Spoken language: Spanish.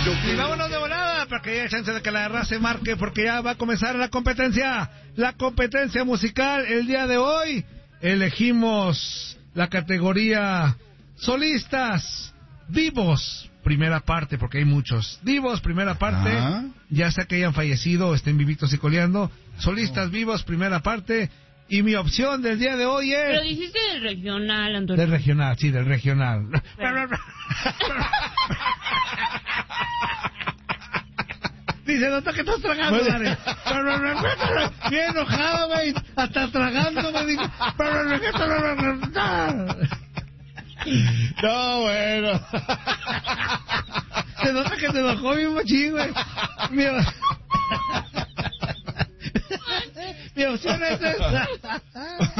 Y vámonos de volada para que haya chance de que la raza se marque, porque ya va a comenzar la competencia musical. El día de hoy elegimos la categoría solistas vivos, primera parte, porque hay muchos. Vivos, primera parte, ya sea que hayan fallecido o estén vivitos y coleando. Solistas vivos, primera parte. Y mi opción del día de hoy es... Pero dijiste del regional, Antonio. Del regional, sí, del regional. Dice, nota que estás tragando, Dani. Bien enojado, güey. Hasta tragando, me dijo. No, bueno. Se nota que te enojó bien machín, güey. Mi opción es esta.